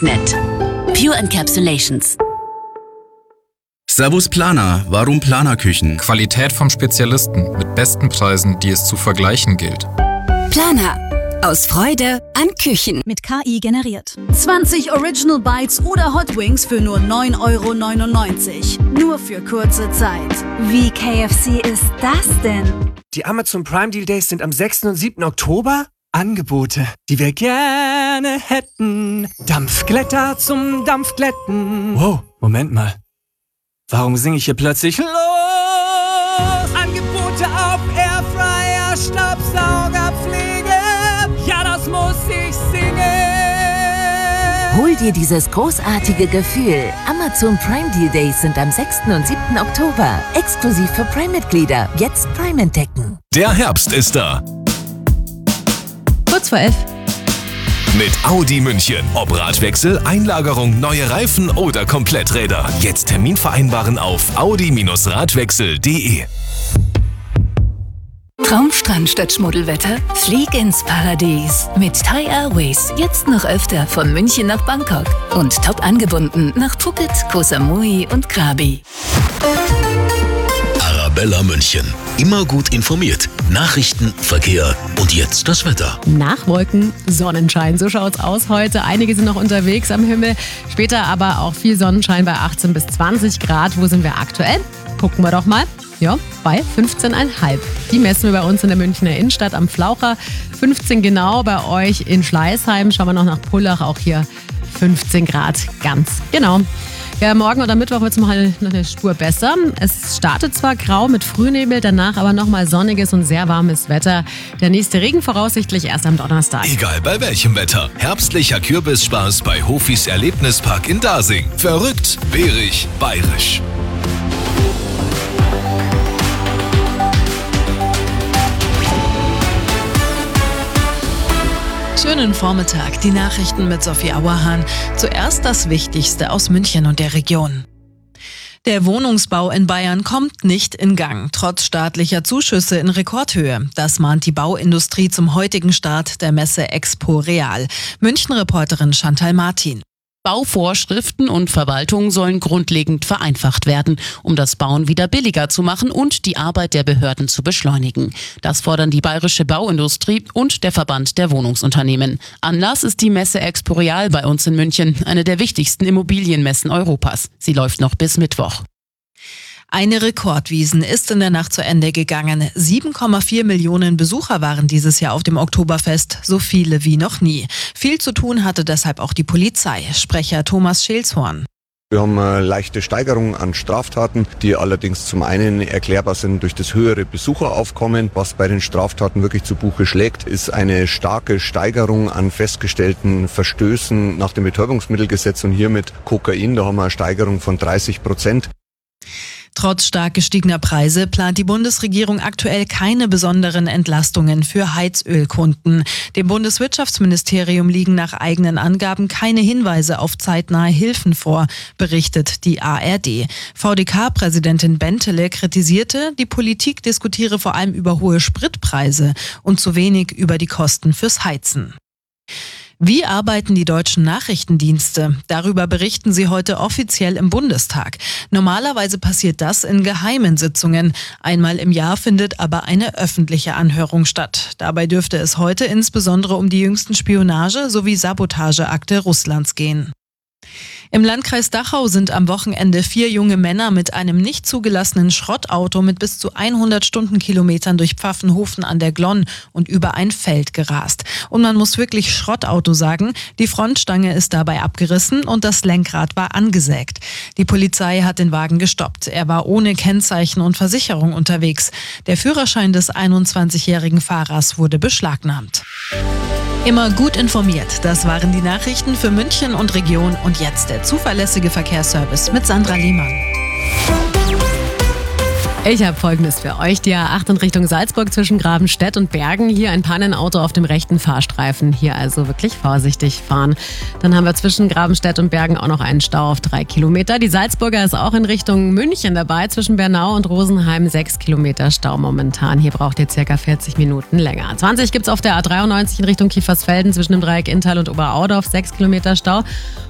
Planer.net. Pure Encapsulations. Servus Planer, warum Planer-Küchen? Qualität vom Spezialisten mit besten Preisen, die es zu vergleichen gilt. Planer. Aus Freude an Küchen. Mit KI generiert. 20 Original Bites oder Hot Wings für nur 9,99 €. Nur für kurze Zeit. Wie KFC ist das denn? Die Amazon Prime Deal Days sind am 6. und 7. Oktober. Angebote, die wir gerne hätten. Dampfglätter zum Dampfglätten. Wow, Moment mal. Warum singe ich hier plötzlich los? Angebote auf Airfryer, Staubsaugerpflege. Ja, das muss ich singen. Hol dir dieses großartige Gefühl. Amazon Prime Deal Days sind am 6. und 7. Oktober. Exklusiv für Prime-Mitglieder. Jetzt Prime entdecken. Der Herbst ist da. Kurz vor 11. Mit Audi München. Ob Radwechsel, Einlagerung, neue Reifen oder Kompletträder. Jetzt Termin vereinbaren auf audi-radwechsel.de. Traumstrand statt Schmuddelwetter? Flieg ins Paradies. Mit Thai Airways. Jetzt noch öfter von München nach Bangkok. Und top angebunden nach Phuket, Koh Samui und Krabi. Arabella München. Immer gut informiert. Nachrichten, Verkehr und jetzt das Wetter. Nach Wolken Sonnenschein. So schaut's aus heute. Einige sind noch unterwegs am Himmel. Später aber auch viel Sonnenschein bei 18 bis 20 Grad. Wo sind wir aktuell? Gucken wir doch mal. Ja, bei 15,5. Die messen wir bei uns in der Münchner Innenstadt am Flaucher. 15 genau bei euch in Schleißheim. Schauen wir noch nach Pullach. Auch hier 15 Grad ganz genau. Ja, morgen oder Mittwoch wird es mal noch eine Spur besser. Es startet zwar grau mit Frühnebel, danach aber nochmal sonniges und sehr warmes Wetter. Der nächste Regen voraussichtlich erst am Donnerstag. Egal bei welchem Wetter. Herbstlicher Kürbisspaß bei Hofis Erlebnispark in Dasing. Verrückt, bärig, bayerisch. Schönen Vormittag, die Nachrichten mit Sophie Auerhahn. Zuerst das Wichtigste aus München und der Region. Der Wohnungsbau in Bayern kommt nicht in Gang, trotz staatlicher Zuschüsse in Rekordhöhe. Das mahnt die Bauindustrie zum heutigen Start der Messe Expo Real. München-Reporterin Chantal Martin. Bauvorschriften und Verwaltung sollen grundlegend vereinfacht werden, um das Bauen wieder billiger zu machen und die Arbeit der Behörden zu beschleunigen. Das fordern die bayerische Bauindustrie und der Verband der Wohnungsunternehmen. Anlass ist die Messe Expo Real bei uns in München, eine der wichtigsten Immobilienmessen Europas. Sie läuft noch bis Mittwoch. Eine Rekordwiesn ist in der Nacht zu Ende gegangen. 7,4 Millionen Besucher waren dieses Jahr auf dem Oktoberfest, so viele wie noch nie. Viel zu tun hatte deshalb auch die Polizei. Sprecher Thomas Scheelshorn. Wir haben eine leichte Steigerung an Straftaten, die allerdings zum einen erklärbar sind durch das höhere Besucheraufkommen. Was bei den Straftaten wirklich zu Buche schlägt, ist eine starke Steigerung an festgestellten Verstößen nach dem Betäubungsmittelgesetz und hier mit Kokain. Da haben wir eine Steigerung von 30%. Trotz stark gestiegener Preise plant die Bundesregierung aktuell keine besonderen Entlastungen für Heizölkunden. Dem Bundeswirtschaftsministerium liegen nach eigenen Angaben keine Hinweise auf zeitnahe Hilfen vor, berichtet die ARD. VDK-Präsidentin Bentele kritisierte, die Politik diskutiere vor allem über hohe Spritpreise und zu wenig über die Kosten fürs Heizen. Wie arbeiten die deutschen Nachrichtendienste? Darüber berichten sie heute offiziell im Bundestag. Normalerweise passiert das in geheimen Sitzungen. Einmal im Jahr findet aber eine öffentliche Anhörung statt. Dabei dürfte es heute insbesondere um die jüngsten Spionage- sowie Sabotageakte Russlands gehen. Im Landkreis Dachau sind am Wochenende 4 junge Männer mit einem nicht zugelassenen Schrottauto mit bis zu 100 Stundenkilometern durch Pfaffenhofen an der Glonn und über ein Feld gerast. Und man muss wirklich Schrottauto sagen, die Frontstange ist dabei abgerissen und das Lenkrad war angesägt. Die Polizei hat den Wagen gestoppt. Er war ohne Kennzeichen und Versicherung unterwegs. Der Führerschein des 21-jährigen Fahrers wurde beschlagnahmt. Immer gut informiert, das waren die Nachrichten für München und Region und jetzt der zuverlässige Verkehrsservice mit Sandra Lehmann. Ich habe Folgendes für euch. Die A8 in Richtung Salzburg zwischen Grabenstedt und Bergen. Hier ein Pannenauto auf dem rechten Fahrstreifen. Hier also wirklich vorsichtig fahren. Dann haben wir zwischen Grabenstedt und Bergen auch noch einen Stau auf 3 Kilometer. Die Salzburger ist auch in Richtung München dabei. Zwischen Bernau und Rosenheim 6 Kilometer Stau momentan. Hier braucht ihr circa 40 Minuten länger. 20 gibt's auf der A93 in Richtung Kiefersfelden zwischen dem Dreieck Inntal und Oberaudorf 6 Kilometer Stau.